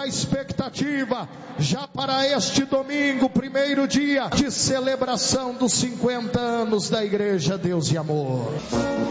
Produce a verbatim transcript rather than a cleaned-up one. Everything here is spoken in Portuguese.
a expectativa já para este domingo, primeiro dia de celebração dos cinquenta anos da Igreja Deus e Amor.